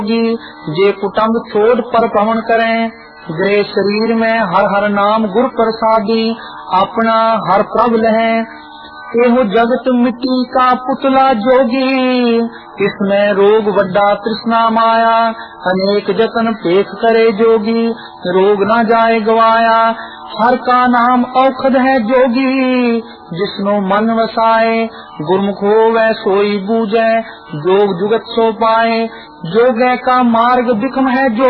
जे कुटुम्ब छोड़ पर पवन करें, गृह शरीर में हर हर नाम गुर प्रसादी, अपना हर प्रभ लहें। एहो जगत मिट्टी का पुतला जोगी, इसमें रोग वड्डा तृष्णा माया, अनेक जतन पेख करे जोगी, रोग न जाए गवाया। हर का नाम औषध है जोगी, जिसनो मन वसाए, गुरमुख होवे सोई बूझे, जोग जुगत सो पाए। जोगे का मार्ग बिकम है जो